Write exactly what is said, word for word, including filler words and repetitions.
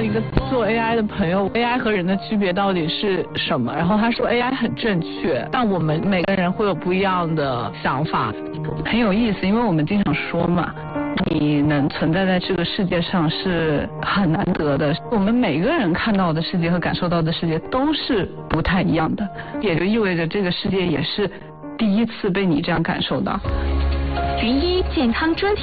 一个做 A I 的朋友 A I 和人的区别到底是什么，然后他说 A I 很正确，但我们每个人会有不一样的想法，很有意思，因为我们经常说嘛，你能存在在这个世界上是很难得的，我们每个人看到的世界和感受到的世界都是不太一样的，也就意味着这个世界也是第一次被你这样感受到。 云一健康专题